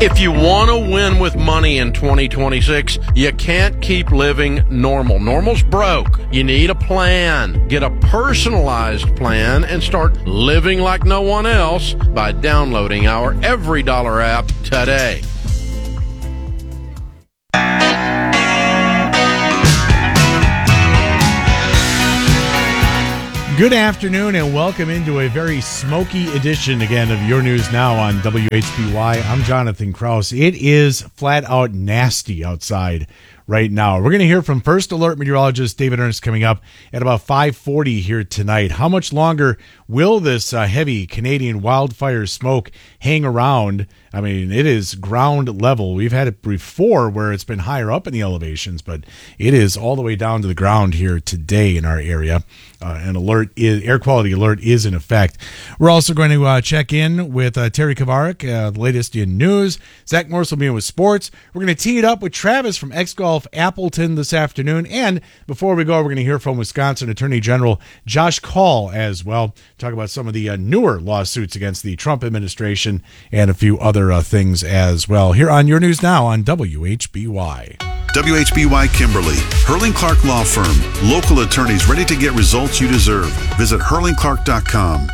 If you want to win with money in 2026, you can't keep living normal. Normal's broke. You need a plan. Get a personalized plan and start living like no one else by downloading our Every Dollar app today. Good afternoon and welcome into a very smoky edition again of Your News Now on WHBY. I'm Jonathan Kraus. It is flat out nasty outside right now. We're going to hear from First Alert meteorologist David Ernst coming up at about 5:40 here tonight. How much longer will this heavy Canadian wildfire smoke hang around? I mean, it is ground level. We've had it before where it's been higher up in the elevations, but it is all the way down to the ground here today in our area. An air quality alert is in effect. We're also going to check in with Terry Kavarik, the latest in news. Zach Morris will be in with sports. We're going to tee it up with Travis from X-Golf Appleton this afternoon. And before we go, we're going to hear from Wisconsin Attorney General Josh Kaul as well. Talk about some of the newer lawsuits against the Trump administration and a few other things as well. Here on Your News Now on WHBY. WHBY Kimberly, Hurling Clark Law Firm. Local attorneys ready to get results you deserve. Visit hurlingclark.com.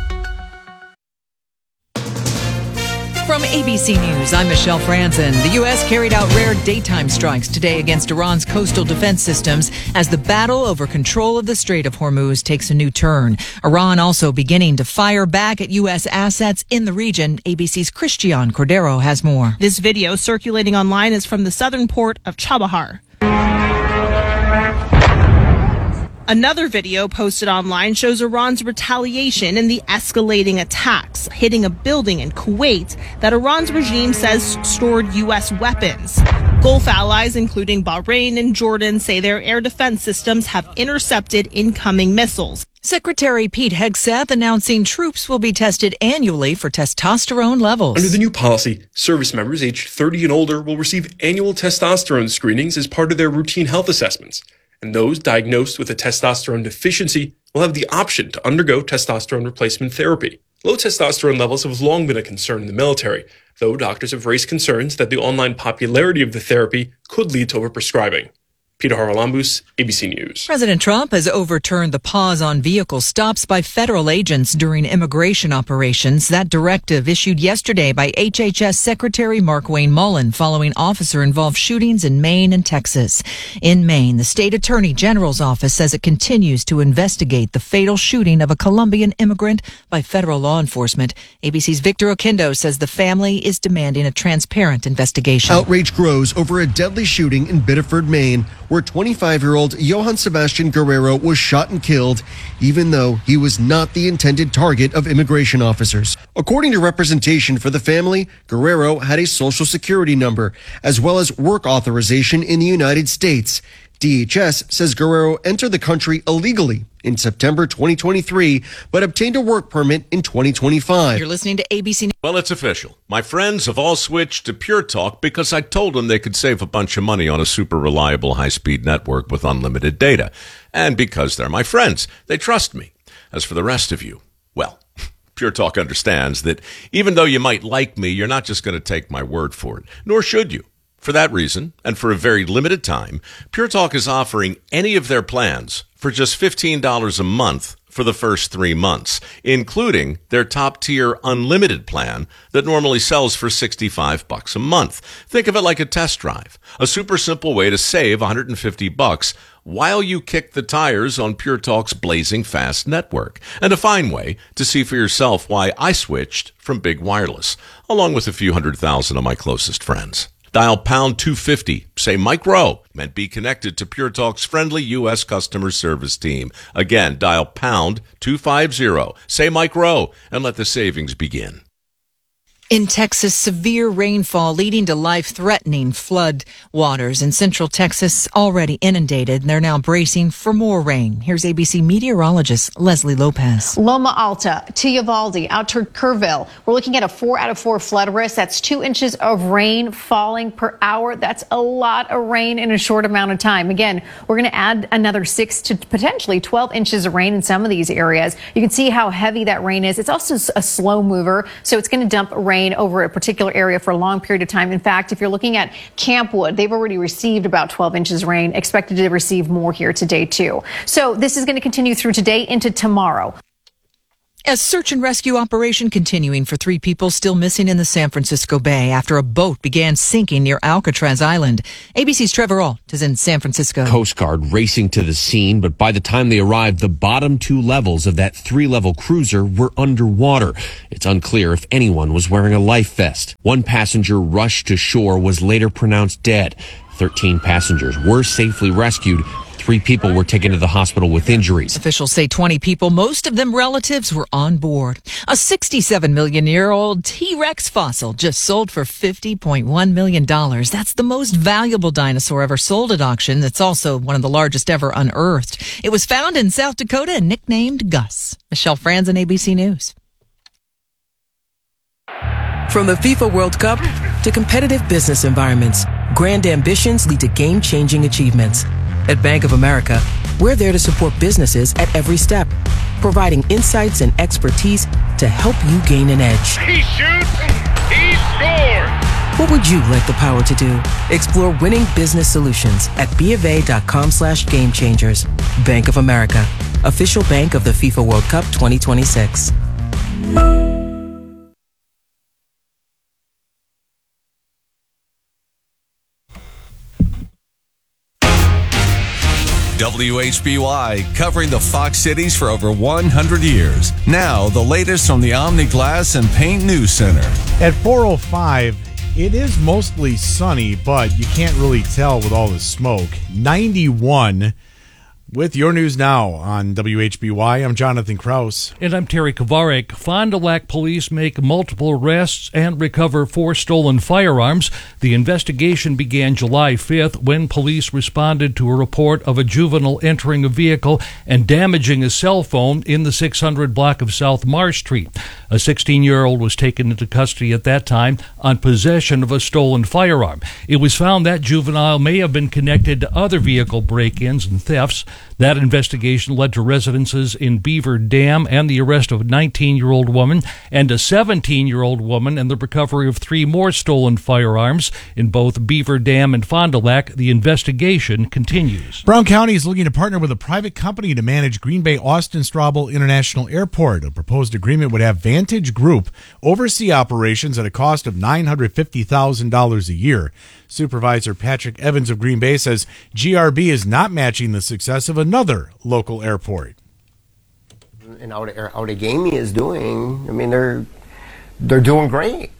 From ABC News, I'm Michelle Franzen. The U.S. carried out rare daytime strikes today against Iran's coastal defense systems as the battle over control of the Strait of Hormuz takes a new turn. Iran also beginning to fire back at U.S. assets in the region. ABC's Christian Cordero has more. This video circulating online is from the southern port of Chabahar. Another video posted online shows Iran's retaliation in the escalating attacks, hitting a building in Kuwait that Iran's regime says stored U.S. weapons. Gulf allies, including Bahrain and Jordan, say their air defense systems have intercepted incoming missiles. Secretary Pete Hegseth announcing troops will be tested annually for testosterone levels. Under the new policy, service members aged 30 and older will receive annual testosterone screenings as part of their routine health assessments. And those diagnosed with a testosterone deficiency will have the option to undergo testosterone replacement therapy. Low testosterone levels have long been a concern in the military, though doctors have raised concerns that the online popularity of the therapy could lead to overprescribing. Peter Haralambous, ABC News. President Trump has overturned the pause on vehicle stops by federal agents during immigration operations. That directive issued yesterday by HHS Secretary Markwayne Mullin following officer-involved shootings in Maine and Texas. In Maine, the state attorney general's office says it continues to investigate the fatal shooting of a Colombian immigrant by federal law enforcement. ABC's Victor Oquendo says the family is demanding a transparent investigation. Outrage grows over a deadly shooting in Biddeford, Maine, where 25-year-old Johann Sebastian Guerrero was shot and killed, even though he was not the intended target of immigration officers. According to representation for the family, Guerrero had a social security number, as well as work authorization in the United States. DHS says Guerrero entered the country illegally in September 2023, but obtained a work permit in 2025. You're listening to ABC News. Well, it's official. My friends have all switched to Pure Talk because I told them they could save a bunch of money on a super reliable high-speed network with unlimited data. And because they're my friends, they trust me. As for the rest of you, well, Pure Talk understands that even though you might like me, you're not just going to take my word for it, nor should you. For that reason, and for a very limited time, Pure Talk is offering any of their plans for just $15 a month for the first 3 months, including their top-tier unlimited plan that normally sells for $65 a month. Think of it like a test drive, a super simple way to save $150 while you kick the tires on Pure Talk's blazing fast network, and a fine way to see for yourself why I switched from Big Wireless, along with a few 100,000 of my closest friends. Dial pound 250, say Mike Rowe, and be connected to Pure Talk's friendly U.S. customer service team. Again, dial pound 250, say Mike Rowe, and let the savings begin. In Texas, severe rainfall leading to life-threatening flood waters in central Texas already inundated, and they're now bracing for more rain. Here's ABC meteorologist Leslie Lopez. Loma Alta to Uvalde, out to Kerrville. We're looking at a 4 out of 4 flood risk. That's 2 inches of rain falling per hour. That's a lot of rain in a short amount of time. Again, we're going to add another 6 to potentially 12 inches of rain in some of these areas. You can see how heavy that rain is. It's also a slow mover, so it's going to dump rain rain over a particular area for a long period of time. In fact, if you're looking at Campwood, they've already received about 12 inches of rain, expected to receive more here today, too. So this is going to continue through today into tomorrow. A search and rescue operation continuing for 3 people still missing in the San Francisco Bay after a boat began sinking near Alcatraz Island. ABC's Trevor Ault is in San Francisco. Coast Guard racing to the scene, but by the time they arrived, the bottom 2 levels of that 3-level cruiser were underwater. It's unclear if anyone was wearing a life vest. 1 passenger rushed to shore was later pronounced dead. 13 passengers were safely rescued. 3 people were taken to the hospital with injuries. Officials say 20 people, most of them relatives, were on board. A 67-million-year-old T-Rex fossil just sold for $50.1 million. That's the most valuable dinosaur ever sold at auction. It's also one of the largest ever unearthed. It was found in South Dakota and nicknamed Gus. Michelle Franzen, ABC News. From the FIFA World Cup to competitive business environments, grand ambitions lead to game-changing achievements. At Bank of America, we're there to support businesses at every step, providing insights and expertise to help you gain an edge. He shoots, he scores! What would you like the power to do? Explore winning business solutions at BofA.com/gamechangers. Bank of America, official bank of the FIFA World Cup 2026. WHBY, covering the Fox Cities for over 100 years. Now, the latest from the Omni Glass and Paint News Center. At 4:05, it is mostly sunny, but you can't really tell with all the smoke. 91 with your news now on WHBY. I'm Jonathan Krause. And I'm Terry Kovarek. Fond du Lac police make multiple arrests and recover 4 stolen firearms. The investigation began July 5th when police responded to a report of a juvenile entering a vehicle and damaging a cell phone in the 600 block of South Marsh Street. A 16-year-old was taken into custody at that time on possession of a stolen firearm. It was found that juvenile may have been connected to other vehicle break-ins and thefts. That investigation led to residences in Beaver Dam and the arrest of a 19-year-old woman and a 17-year-old woman and the recovery of 3 more stolen firearms in both Beaver Dam and Fond du Lac. The investigation continues. Brown County is looking to partner with a private company to manage Green Bay Austin Straubel International Airport. A proposed agreement would have Vantage Group oversee operations at a cost of $950,000 a year. Supervisor Patrick Evans of Green Bay says GRB is not matching the success of another local airport. And Outagamie is doing, I mean, they're doing great.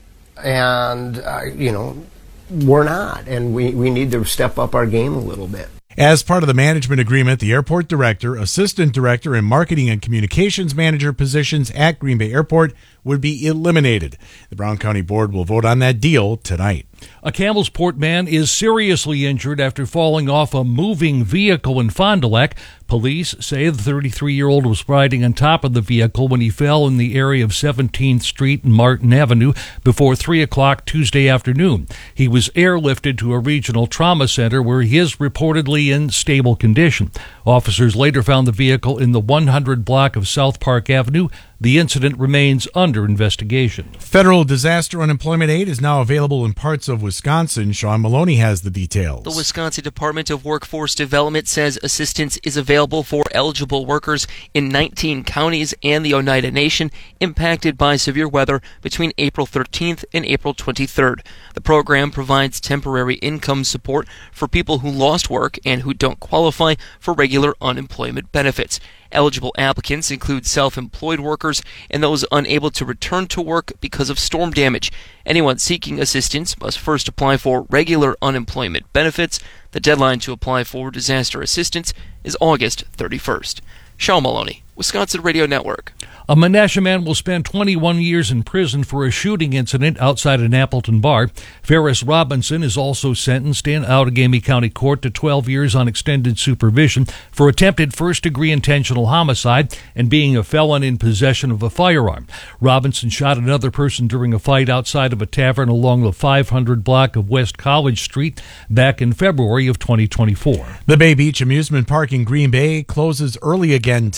And, we're not. And we need to step up our game a little bit. As part of the management agreement, the airport director, assistant director, and marketing and communications manager positions at Green Bay Airport would be eliminated. The Brown County Board will vote on that deal tonight. A Campbellsport man is seriously injured after falling off a moving vehicle in Fond du Lac. Police say the 33-year-old was riding on top of the vehicle when he fell in the area of 17th Street and Martin Avenue before 3 o'clock Tuesday afternoon. He was airlifted to a regional trauma center where he is reportedly in stable condition. Officers later found the vehicle in the 100 block of South Park Avenue. The incident remains under investigation. Federal disaster unemployment aid is now available in parts of Wisconsin. Sean Maloney has the details. The Wisconsin Department of Workforce Development says assistance is available for eligible workers in 19 counties and the Oneida Nation impacted by severe weather between April 13th and April 23rd. The program provides temporary income support for people who lost work and who don't qualify for regular unemployment benefits. Eligible applicants include self-employed workers and those unable to return to work because of storm damage. Anyone seeking assistance must first apply for regular unemployment benefits. The deadline to apply for disaster assistance is August 31st. Sean Maloney, Wisconsin Radio Network. A Menasha man will spend 21 years in prison for a shooting incident outside an Appleton bar. Ferris Robinson is also sentenced in Outagamie County Court to 12 years on extended supervision for attempted first-degree intentional homicide and being a felon in possession of a firearm. Robinson shot another person during a fight outside of a tavern along the 500 block of West College Street back in February of 2024. The Bay Beach Amusement Park in Green Bay closes early again today. The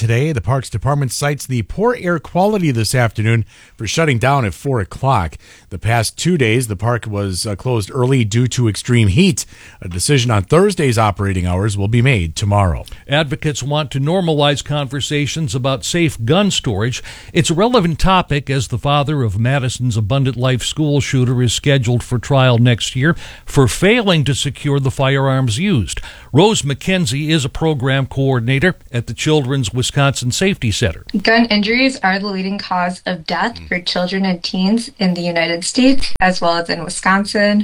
Parks Department cites the poor air quality this afternoon for shutting down at 4 o'clock. The past 2 days, the park was closed early due to extreme heat. A decision on Thursday's operating hours will be made tomorrow. Advocates want to normalize conversations about safe gun storage. It's a relevant topic as the father of Madison's Abundant Life school shooter is scheduled for trial next year for failing to secure the firearms used. Rose McKenzie is a program coordinator at the Children's Wisconsin Safety Center. Gun injuries are the leading cause of death for children and teens in the United States, as well as in Wisconsin.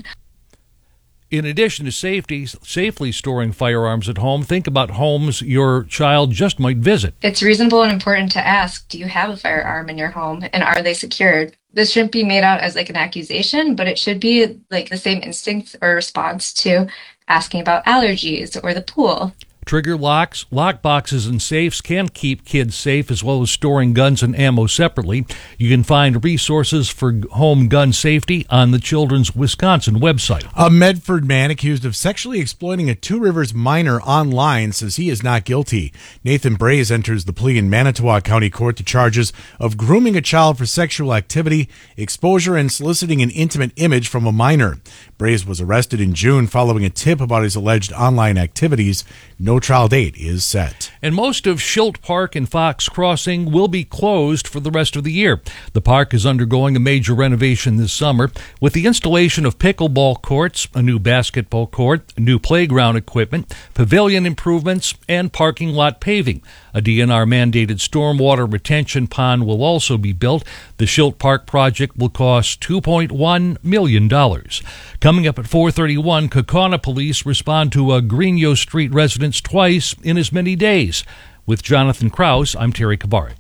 In addition to safely storing firearms at home, think about homes your child just might visit. It's reasonable and important to ask, do you have a firearm in your home, and are they secured? This shouldn't be made out as like an accusation, but it should be like the same instinct or response to asking about allergies or the pool. Trigger locks, lock boxes, and safes can keep kids safe, as well as storing guns and ammo separately. You can find resources for home gun safety on the Children's Wisconsin website. A Medford man accused of sexually exploiting a Two Rivers minor online says he is not guilty. Nathan Braze enters the plea in Manitowoc County Court to charges of grooming a child for sexual activity, exposure, and soliciting an intimate image from a minor. Braze was arrested in June following a tip about his alleged online activities. No trial date is set. And most of Schilt Park and Fox Crossing will be closed for the rest of the year. The park is undergoing a major renovation this summer with the installation of pickleball courts, a new basketball court, new playground equipment, pavilion improvements, and parking lot paving. A DNR-mandated stormwater retention pond will also be built. The Schilt Park project will cost $2.1 million. Coming up at 4:31, Kaukauna police respond to a Greenio Street residence twice in as many days. With Jonathan Krause, I'm Terry Kabarik.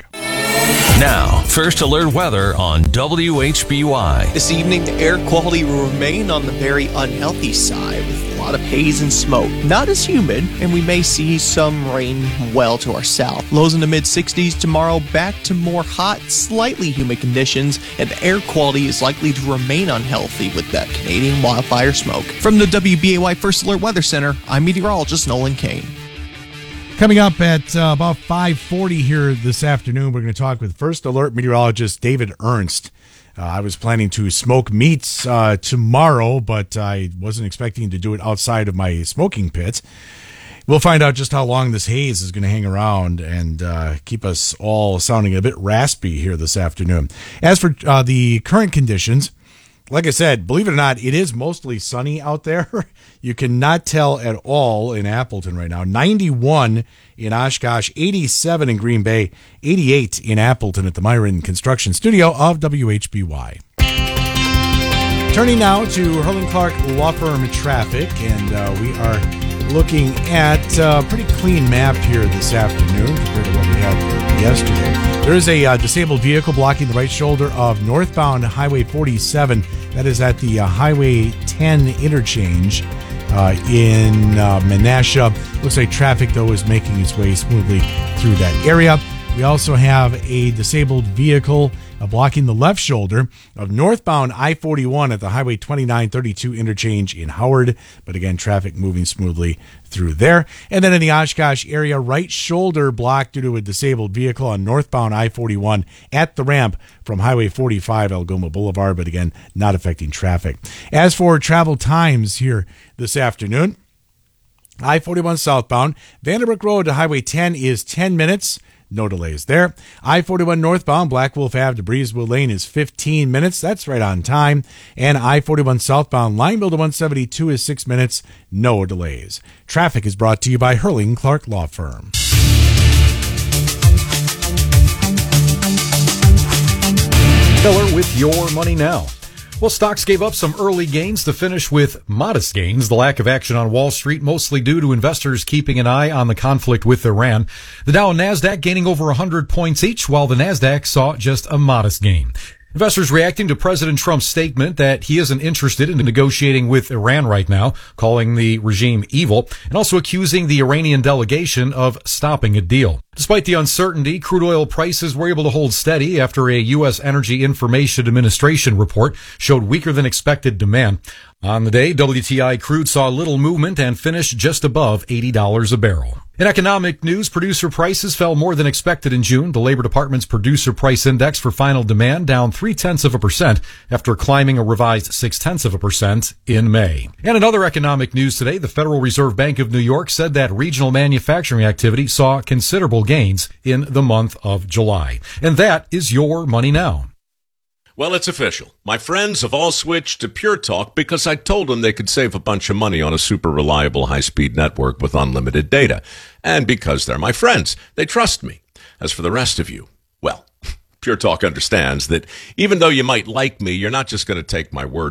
Now, First Alert weather on WHBY. This evening, the air quality will remain on the very unhealthy side with a lot of haze and smoke. Not as humid, and we may see some rain well to our south. Lows in the mid-60s tomorrow, back to more hot, slightly humid conditions, and the air quality is likely to remain unhealthy with that Canadian wildfire smoke. From the WBAY First Alert Weather Center, I'm meteorologist Nolan Kane. Coming up at about 5:40 here this afternoon, we're going to talk with First Alert meteorologist David Ernst. I was planning to smoke meats tomorrow, but I wasn't expecting to do it outside of my smoking pit. We'll find out just how long this haze is going to hang around and keep us all sounding a bit raspy here this afternoon. As for the current conditions, like I said, believe it or not, it is mostly sunny out there. You cannot tell at all in Appleton right now. 91 in Oshkosh, 87 in Green Bay, 88 in Appleton at the Myron Construction Studio of WHBY. Turning now to Herling Clark Law Firm Traffic, and we are looking at a pretty clean map here this afternoon compared to what we had yesterday. There is a disabled vehicle blocking the right shoulder of northbound Highway 47. That is at the Highway 10 interchange in Menasha. Looks like traffic, though, is making its way smoothly through that area. We also have a disabled vehicle blocking the left shoulder of northbound I-41 at the Highway 2932 interchange in Howard. But again, traffic moving smoothly through there. And then in the Oshkosh area, right shoulder blocked due to a disabled vehicle on northbound I-41 at the ramp from Highway 45 Algoma Boulevard, but again, not affecting traffic. As for travel times here this afternoon, I-41 southbound, Vanderbrook Road to Highway 10 is 10 minutes. No delays there. I-41 northbound, Black Wolf Ave to Breezeville Lane is 15 minutes. That's right on time. And I-41 southbound, Lineville to 172 is 6 minutes. No delays. Traffic is brought to you by Herling Clark Law Firm. Miller with Your Money Now. Well, stocks gave up some early gains to finish with modest gains. The lack of action on Wall Street mostly due to investors keeping an eye on the conflict with Iran. The Dow and NASDAQ gaining over 100 points each, while the NASDAQ saw just a modest gain. Investors reacting to President Trump's statement that he isn't interested in negotiating with Iran right now, calling the regime evil, and also accusing the Iranian delegation of stopping a deal. Despite the uncertainty, crude oil prices were able to hold steady after a U.S. Energy Information Administration report showed weaker than expected demand. On the day, WTI crude saw little movement and finished just above $80 a barrel. In economic news, producer prices fell more than expected in June. The Labor Department's Producer Price Index for final demand down 0.3% after climbing a revised 0.6% in May. And in other economic news today, the Federal Reserve Bank of New York said that regional manufacturing activity saw considerable gains in the month of July. And that is your Money Now. Well, it's official. My friends have all switched to Pure Talk because I told them they could save a bunch of money on a super reliable high-speed network with unlimited data. And because they're my friends, they trust me. As for the rest of you, well, Pure Talk understands that even though you might like me, you're not just going to take my word